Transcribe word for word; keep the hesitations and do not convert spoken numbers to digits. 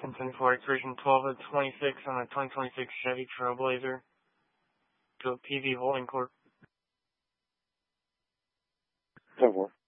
Boston ten four, expiration twelve of twenty-six on a twenty twenty-six Chevy Trailblazer to P V Holding Corp. ten four.